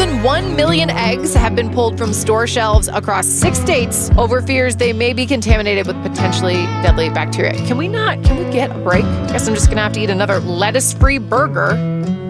than 1 million eggs have been pulled from store shelves across 6 states over fears they may be contaminated with potentially deadly bacteria. Can we get a break? Guess I'm just gonna have to eat another lettuce-free burger.